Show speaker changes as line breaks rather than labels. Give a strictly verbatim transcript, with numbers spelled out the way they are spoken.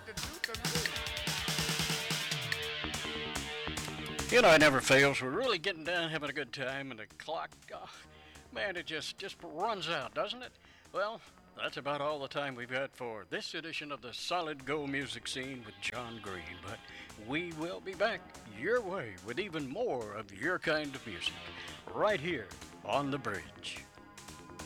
You know, it never fails. We're really getting down, having a good time, and the clock, oh, man, it just just runs out, doesn't it? Well, that's about all the time we've got for this edition of the Solid Gold Music Scene with John Green. But we will be back your way with even more of your kind of music right here on the bridge.